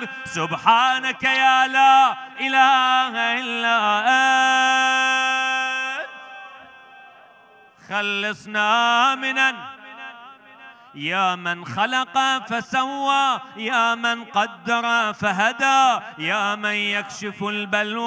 سبحانك يا لا إله إلا أنت. خلصنا من يا من خلق فسوى، يا من قدر فهدى، يا من يكشف البلوى